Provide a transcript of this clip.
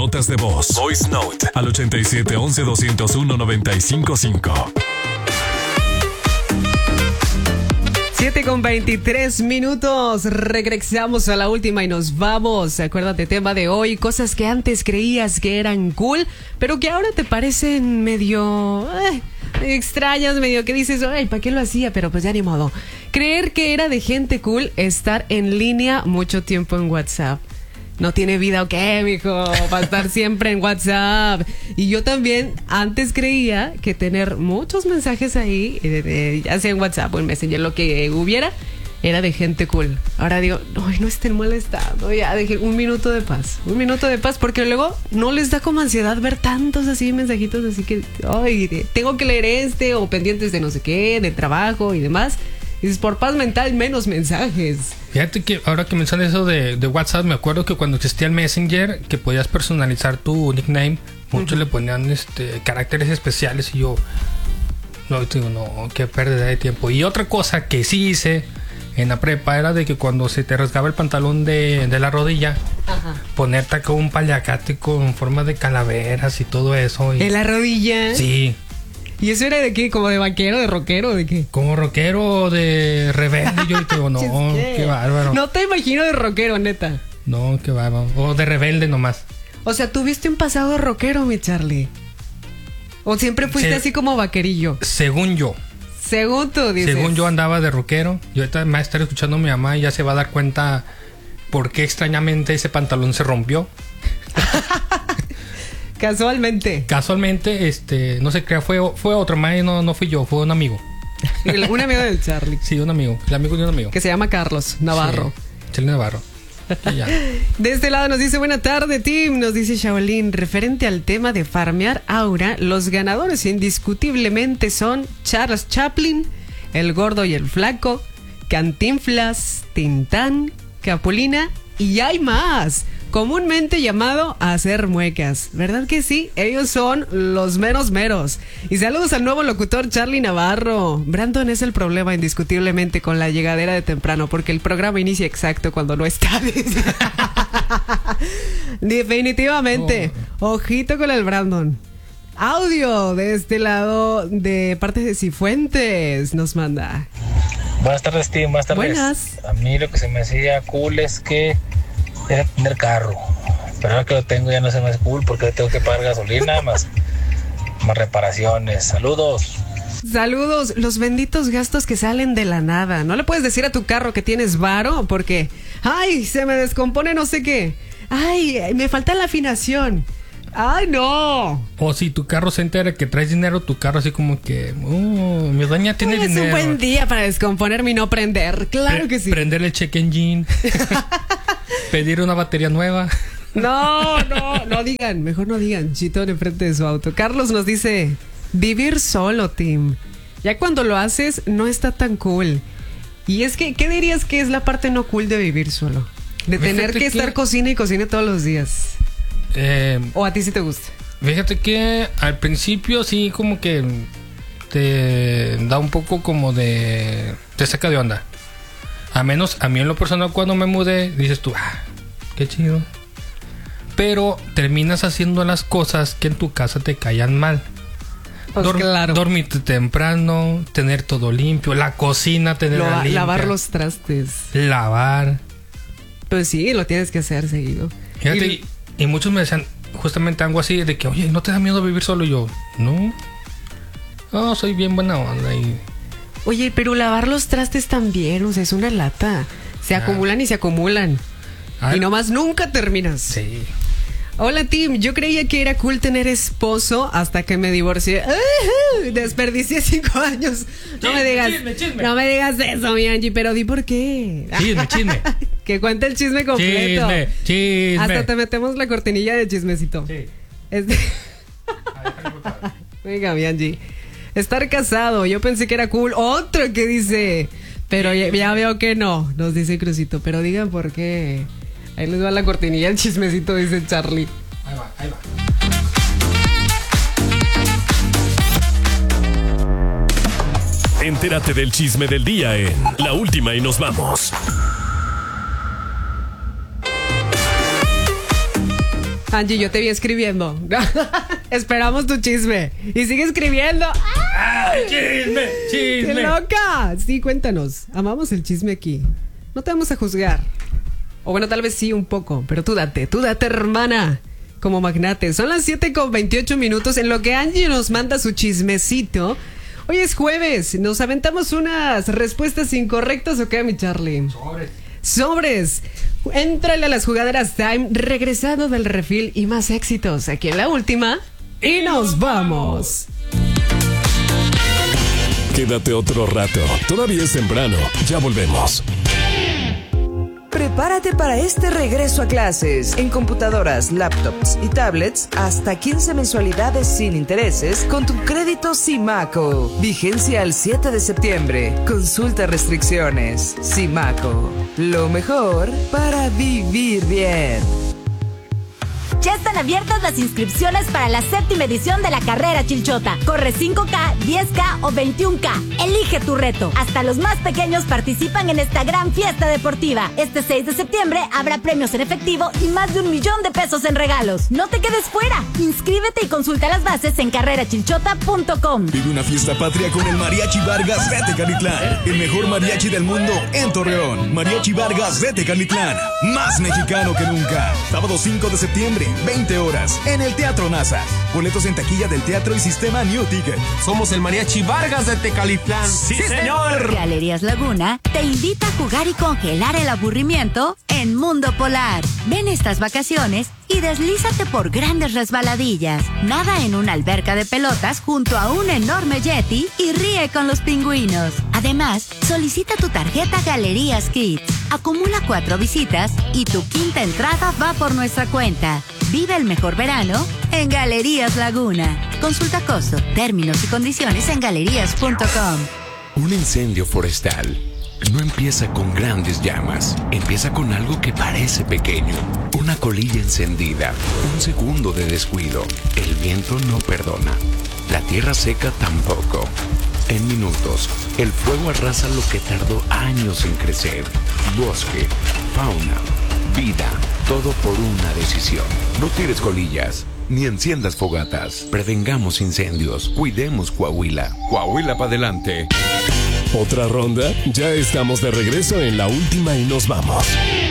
notas de voz. Voice Note al 8711-201-955. 7:23. Regresamos a la última y nos vamos. Acuérdate, tema de hoy: cosas que antes creías que eran cool, pero que ahora te parecen medio extrañas, medio que dices, ay, ¿para qué lo hacía? Pero pues ya ni modo. Creer que era de gente cool estar en línea mucho tiempo en WhatsApp. ¿No tiene vida o qué, mijo? Para estar siempre en WhatsApp. Y yo también antes creía que tener muchos mensajes ahí, ya sea en WhatsApp o en Messenger, lo que hubiera, era de gente cool. Ahora digo, no estén molestando, ya dejen un minuto de paz. Un minuto de paz, porque luego no les da como ansiedad ver tantos así mensajitos, así que, tengo que leer o pendientes de no sé qué, de trabajo y demás. Y es por paz mental, menos mensajes. Fíjate que ahora que mencionas eso de WhatsApp, me acuerdo que cuando existía el Messenger, que podías personalizar tu nickname, muchos le ponían caracteres especiales y yo digo, no, qué pérdida de tiempo. Y otra cosa que sí hice en la prepa era de que cuando se te rasgaba el pantalón de la rodilla, ponerte acá un paliacate con forma de calaveras y todo eso. ¿En la rodilla? Sí. ¿Y eso era de qué? ¿Como de vaquero, de rockero, de qué? Como rockero, de rebelde. Yo digo, no, qué bárbaro. No te imagino de rockero, neta. No, qué bárbaro. O de rebelde nomás. O sea, ¿tuviste un pasado rockero, mi Charlie? ¿O siempre fuiste así como vaquerillo? Según yo. Según tú dices. Según yo andaba de rockero. Yo ahorita me va a estar escuchando a mi mamá y ya se va a dar cuenta por qué extrañamente ese pantalón se rompió. Casualmente, no se crea, fue otro más, no fui yo, fue un amigo. Un amigo del Charlie. Sí, un amigo, el amigo de un amigo. Que se llama Carlos Navarro. Sí, Charlie Navarro. Ya. De este lado nos dice, buena tarde, Tim. Nos dice Shaolin, referente al tema de farmear aura, los ganadores indiscutiblemente son Charles Chaplin, el gordo y el flaco, Cantinflas, Tintán, Capulina y hay más. Comúnmente llamado a hacer muecas. ¿Verdad que sí? Ellos son los meros. Y saludos al nuevo locutor Charlie Navarro. Brandon es el problema indiscutiblemente con la llegadera de temprano, porque el programa inicia exacto cuando no está. Definitivamente. Ojito con el Brandon. Audio de este lado de parte de Cifuentes nos manda. Buenas tardes, Tim. Buenas tardes. Buenas. A mí lo que se me hacía cool es que era tener carro, pero ahora que lo tengo ya no se me hace cool porque tengo que pagar gasolina más reparaciones. Saludos, los benditos gastos que salen de la nada. No le puedes decir a tu carro que tienes varo porque ay, se me descompone no sé qué, ay, me falta la afinación, ay, no. O si tu carro se entera que traes dinero, tu carro así como que mi doña tiene dinero. Es un buen día para descomponerme y no prender. Claro que sí. Prender el check engine. Pedir una batería nueva. No digan, mejor no digan. Chitón enfrente de su auto. Carlos nos dice, vivir solo, Tim. Ya cuando lo haces no está tan cool. Y es que, ¿qué dirías que es la parte no cool de vivir solo? De tener que estar cocina y cocina todos los días. ¿O a ti sí te gusta? Fíjate que al principio sí como que te da un poco como te saca de onda. A menos a mí en lo personal cuando me mudé, dices tú, qué chido. Pero terminas haciendo las cosas que en tu casa te caían mal. Pues claro. Dormirte temprano, tener todo limpio, la cocina tenerla limpia. Lavar los trastes. Lavar. Pues sí, lo tienes que hacer seguido. Fíjate, y muchos me decían justamente algo así de que, oye, ¿no te da miedo vivir solo? Y yo, no, soy bien buena onda. Oye, pero lavar los trastes también, o sea, es una lata. Se acumulan y se acumulan. Y nomás nunca terminas. Sí. Hola, Tim. Yo creía que era cool tener esposo hasta que me divorcié. Desperdicié 5 años. No me digas. Chisme. No me digas eso, mi Angie, pero di por qué. Chisme. Que cuente el chisme completo. Chisme. Hasta te metemos la cortinilla de chismecito. Sí. Venga, mi Angie. Estar casado, yo pensé que era cool. Otro que dice, pero ya veo que no, nos dice Crucito. Pero digan por qué. Ahí les va la cortinilla, el chismecito, dice Charlie. Ahí va. Entérate del chisme del día en La Última y nos vamos. Angie, yo te vi escribiendo. Esperamos tu chisme. Y sigue escribiendo. ¡Ay, chisme! ¡Qué ¡Chisme! loca! Sí, cuéntanos. Amamos el chisme aquí. No te vamos a juzgar. O bueno, tal vez sí un poco. Pero tú date, hermana. Como magnate. Son las 7:28 en lo que Angie nos manda su chismecito. Hoy es jueves. ¿Nos aventamos unas respuestas incorrectas o qué, mi Charlie? Sobres. Éntrale a las jugaderas Time, regresado del refill y más éxitos aquí en la última. Y nos vamos. Quédate otro rato. Todavía es temprano. Ya volvemos. Prepárate para este regreso a clases. En computadoras, laptops y tablets, hasta 15 mensualidades sin intereses con tu crédito Simaco. Vigencia al 7 de septiembre. Consulta restricciones. Simaco. Lo mejor para vivir bien. Ya están abiertas las inscripciones para la 7ª edición de la carrera Chilchota. Corre 5K, 10K o 21K. Elige tu reto. Hasta los más pequeños participan en esta gran fiesta deportiva. Este 6 de septiembre habrá premios en efectivo y más de 1 millón de pesos en regalos. No te quedes fuera. Inscríbete y consulta las bases en carrerachilchota.com. Vive una fiesta patria con el Mariachi Vargas de Tecalitlán. El mejor mariachi del mundo en Torreón. Mariachi Vargas de Tecalitlán. Más mexicano que nunca. Sábado 5 de septiembre. 20 horas, en el Teatro NASA. Boletos en taquilla del teatro y sistema New Ticket. Somos el Mariachi Vargas de Tecalitlán. ¡Sí, señor! Galerías Laguna te invita a jugar y congelar el aburrimiento en Mundo Polar. Ven estas vacaciones y deslízate por grandes resbaladillas. Nada en una alberca de pelotas junto a un enorme yeti y ríe con los pingüinos. Además, solicita tu tarjeta Galerías Kids. Acumula 4 visitas y tu 5ª entrada va por nuestra cuenta. Vive el mejor verano en Galerías Laguna. Consulta costo, términos y condiciones en galerías.com. Un incendio forestal no empieza con grandes llamas. Empieza con algo que parece pequeño. Una colilla encendida. Un segundo de descuido. El viento no perdona. La tierra seca tampoco. En minutos, el fuego arrasa lo que tardó años en crecer. Bosque, fauna, vida, todo por una decisión. No tires colillas, ni enciendas fogatas. Prevengamos incendios, cuidemos Coahuila. Coahuila para adelante. ¿Otra ronda? Ya estamos de regreso en la última y nos vamos.